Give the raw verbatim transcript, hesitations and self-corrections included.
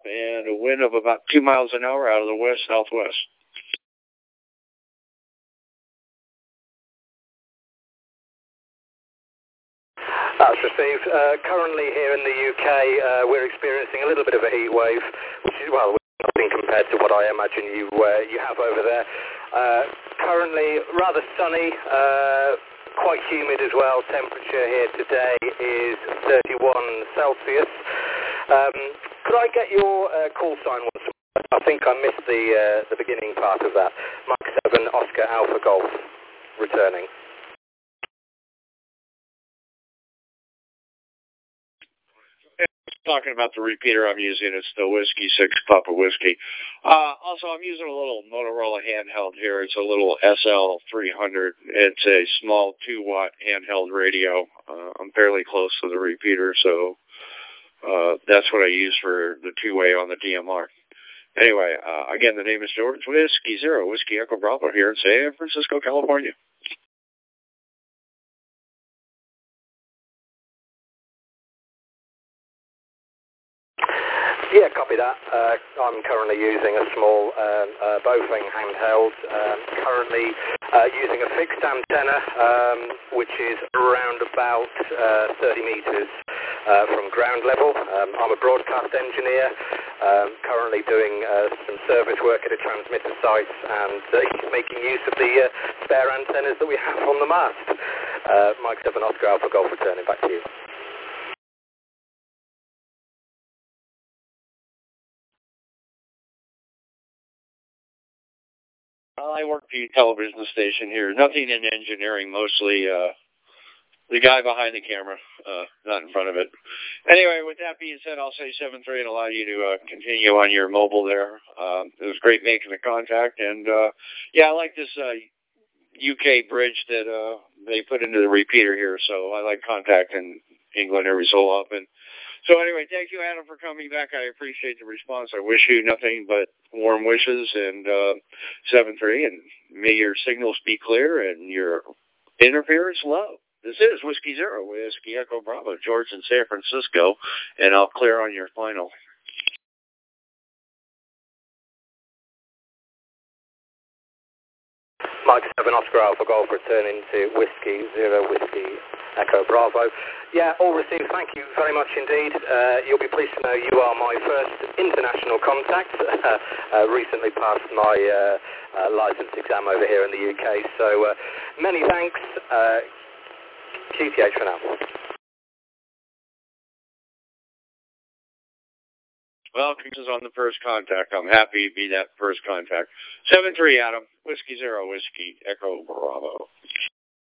and a wind of about two miles an hour out of the west-southwest. That's received. Uh, currently here in the U K, uh, we're experiencing a little bit of a heat wave, which is, well, nothing compared to what I imagine you uh, you have over there. Uh, currently rather sunny, uh, quite humid as well. Temperature here today is thirty-one Celsius. Um, could I get your uh, call sign once more? I think I missed the, uh, the beginning part of that. Mike seven, Oscar Alpha Golf, returning. Talking about the repeater I'm using, it's the Whiskey six Papa Whiskey. Uh, also, I'm using a little Motorola handheld here. It's a little S L three hundred. It's a small two watt handheld radio. Uh, I'm fairly close to the repeater, so uh, that's what I use for the two-way on the D M R. Anyway, uh, again, the name is George Whiskey Zero, Whiskey Echo Bravo here in San Francisco, California. Yeah, copy that. Uh, I'm currently using a small um, uh, Baofeng handheld, um, currently uh, using a fixed antenna, um, which is around about uh, thirty meters uh, from ground level. Um, I'm a broadcast engineer, um, currently doing uh, some service work at a transmitter site and uh, making use of the uh, spare antennas that we have on the mast. Uh, Mike seven Oscar Alpha Golf returning back to you. I work for a television station here. Nothing in engineering, mostly uh, the guy behind the camera, uh, not in front of it. Anyway, with that being said, I'll say seven three and allow you to uh, continue on your mobile there. Um, it was great making the contact. And, uh, yeah, I like this uh, U K bridge that uh, they put into the repeater here. So I like contact in England every so often. So anyway, thank you, Adam, for coming back. I appreciate the response. I wish you nothing but warm wishes and uh, seven three, and may your signals be clear and your interference low. This is Whiskey Zero, Whiskey Echo Bravo, George in San Francisco, and I'll clear on your final. Mike seven Oscar Alpha Golf returning to Whiskey Zero, Whiskey Echo Bravo. Yeah, all received. Thank you very much indeed. Uh, you'll be pleased to know you are my first international contact. uh, recently passed my uh, uh, license exam over here in the U K. So uh, many thanks. Uh, Q T H for now. Well, this is on the first contact. I'm happy to be that first contact. seven three, Adam. Whiskey Zero, Whiskey Echo Bravo.